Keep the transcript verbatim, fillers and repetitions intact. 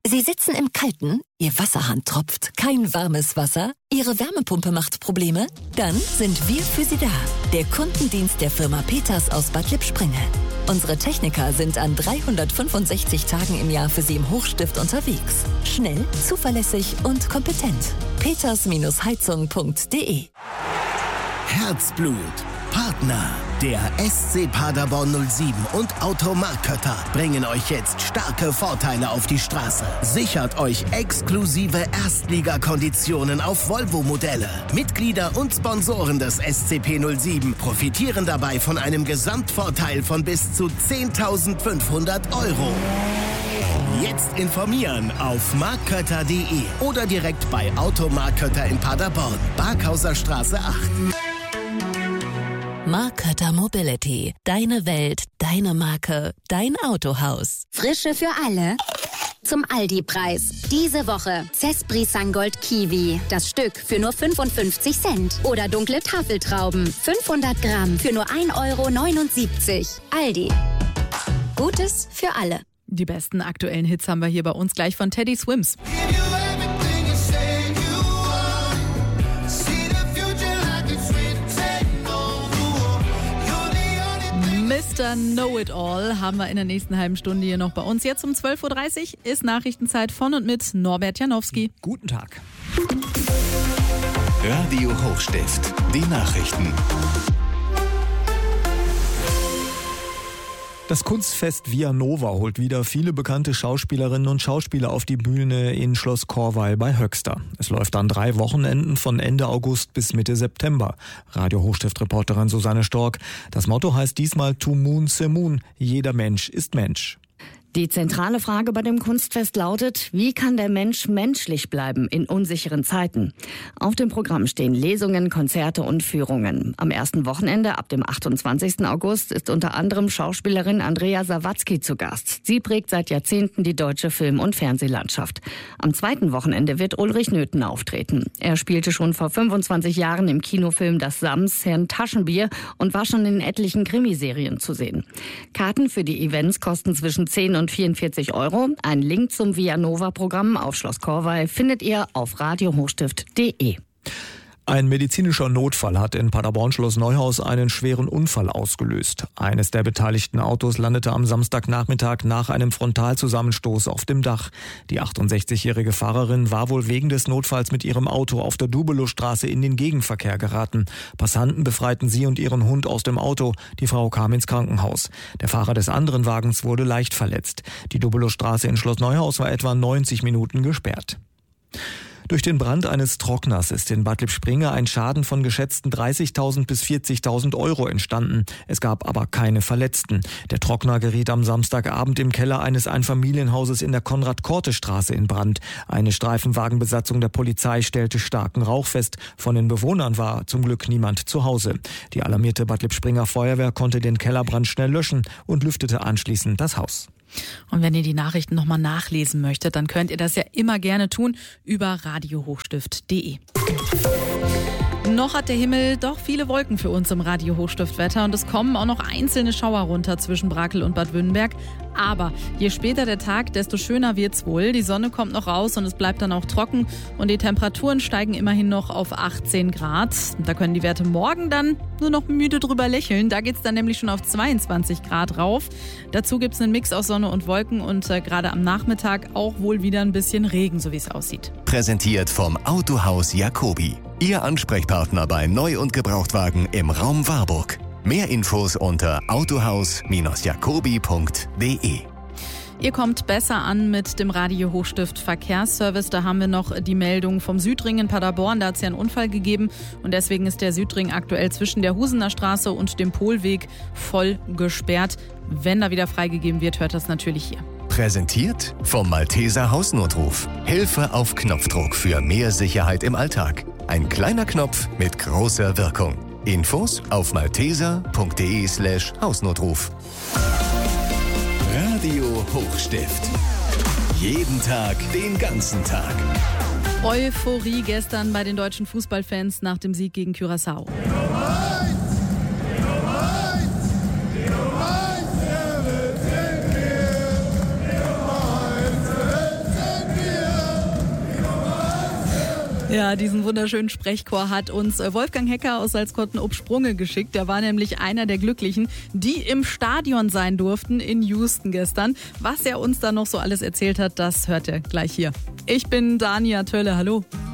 Sie sitzen im Kalten, Ihr Wasserhahn tropft, kein warmes Wasser, Ihre Wärmepumpe macht Probleme? Dann sind wir für Sie da. Der Kundendienst der Firma Peters aus Bad Lippspringe. Unsere Techniker sind an dreihundertfünfundsechzig Tagen im Jahr für Sie im Hochstift unterwegs. Schnell, zuverlässig und kompetent. peters Heizung punkt de Herzblut, Partner. Der S C Paderborn null sieben und Automark Kötter bringen euch jetzt starke Vorteile auf die Straße. Sichert euch exklusive Erstligakonditionen auf Volvo-Modelle. Mitglieder und Sponsoren des S C P null sieben profitieren dabei von einem Gesamtvorteil von bis zu zehntausendfünfhundert Euro. Jetzt informieren auf markkötter punkt de oder direkt bei Automark Kötter in Paderborn, Barkhauser Straße acht. Mark Kötter Mobility. Deine Welt, deine Marke, dein Autohaus. Frische für alle. Zum Aldi-Preis. Diese Woche Cespri Sangold Kiwi. Das Stück für nur fünfundfünfzig Cent. Oder dunkle Tafeltrauben. fünfhundert Gramm für nur ein Euro neunundsiebzig. Aldi. Gutes für alle. Die besten aktuellen Hits haben wir hier bei uns gleich von Teddy Swims. Mister Know-It-All haben wir in der nächsten halben Stunde hier noch bei uns. Jetzt um zwölf Uhr dreißig ist Nachrichtenzeit von und mit Norbert Janowski. Guten Tag. Radio Hochstift, die Nachrichten. Das Kunstfest Via Nova holt wieder viele bekannte Schauspielerinnen und Schauspieler auf die Bühne in Schloss Korwei bei Höxter. Es läuft an drei Wochenenden von Ende August bis Mitte September. Radio Hochstift-Reporterin Susanne Stork. Das Motto heißt diesmal To Moon Se Moon. Jeder Mensch ist Mensch. Die zentrale Frage bei dem Kunstfest lautet, wie kann der Mensch menschlich bleiben in unsicheren Zeiten? Auf dem Programm stehen Lesungen, Konzerte und Führungen. Am ersten Wochenende, ab dem achtundzwanzigsten August, ist unter anderem Schauspielerin Andrea Sawatzki zu Gast. Sie prägt seit Jahrzehnten die deutsche Film- und Fernsehlandschaft. Am zweiten Wochenende wird Ulrich Nöthen auftreten. Er spielte schon vor fünfundzwanzig Jahren im Kinofilm Das Sams Herrn Taschenbier und war schon in etlichen Krimiserien zu sehen. Karten für die Events kosten zwischen zehn und vierundvierzig Euro. Ein Link zum Via Nova-Programm auf Schloss Korwei findet ihr auf radio hochstift punkt de. Ein medizinischer Notfall hat in Paderborn-Schloss Neuhaus einen schweren Unfall ausgelöst. Eines der beteiligten Autos landete am Samstagnachmittag nach einem Frontalzusammenstoß auf dem Dach. Die achtundsechzigjährige Fahrerin war wohl wegen des Notfalls mit ihrem Auto auf der Dubelowstraße in den Gegenverkehr geraten. Passanten befreiten sie und ihren Hund aus dem Auto. Die Frau kam ins Krankenhaus. Der Fahrer des anderen Wagens wurde leicht verletzt. Die Dubelowstraße in Schloss Neuhaus war etwa neunzig Minuten gesperrt. Durch den Brand eines Trockners ist in Bad Lippspringe ein Schaden von geschätzten dreißigtausend bis vierzigtausend Euro entstanden. Es gab aber keine Verletzten. Der Trockner geriet am Samstagabend im Keller eines Einfamilienhauses in der Konrad-Korte-Straße in Brand. Eine Streifenwagenbesatzung der Polizei stellte starken Rauch fest. Von den Bewohnern war zum Glück niemand zu Hause. Die alarmierte Bad Lippspringer Feuerwehr konnte den Kellerbrand schnell löschen und lüftete anschließend das Haus. Und wenn ihr die Nachrichten nochmal nachlesen möchtet, dann könnt ihr das ja immer gerne tun über radio hochstift punkt de. Noch hat der Himmel doch viele Wolken für uns im Radio Hochstift-Wetter und es kommen auch noch einzelne Schauer runter zwischen Brakel und Bad Wünnenberg. Aber je später der Tag, desto schöner wird's wohl. Die Sonne kommt noch raus und es bleibt dann auch trocken und die Temperaturen steigen immerhin noch auf achtzehn Grad. Und da können die Werte morgen dann nur noch müde drüber lächeln. Da geht's dann nämlich schon auf zweiundzwanzig Grad rauf. Dazu gibt's einen Mix aus Sonne und Wolken und äh, gerade am Nachmittag auch wohl wieder ein bisschen Regen, so wie es aussieht. Präsentiert vom Autohaus Jacobi. Ihr Ansprechpartner bei Neu- und Gebrauchtwagen im Raum Warburg. Mehr Infos unter autohaus jacobi punkt de. Ihr kommt besser an mit dem Radio Hochstift Verkehrsservice. Da haben wir noch die Meldung vom Südring in Paderborn. Da hat es ja einen Unfall gegeben und deswegen ist der Südring aktuell zwischen der Husener Straße und dem Polweg voll gesperrt. Wenn da wieder freigegeben wird, hört das natürlich hier. Präsentiert vom Malteser Hausnotruf. Hilfe auf Knopfdruck für mehr Sicherheit im Alltag. Ein kleiner Knopf mit großer Wirkung. Infos auf malteser punkt de slash Hausnotruf. Radio Hochstift. Jeden Tag, den ganzen Tag. Euphorie gestern bei den deutschen Fußballfans nach dem Sieg gegen Curaçao. Ja, diesen wunderschönen Sprechchor hat uns Wolfgang Hecker aus Salzkotten-ob-Sprunge geschickt. Der war nämlich einer der Glücklichen, die im Stadion sein durften in Houston gestern. Was er uns da noch so alles erzählt hat, das hört ihr gleich hier. Ich bin Dania Tölle, hallo.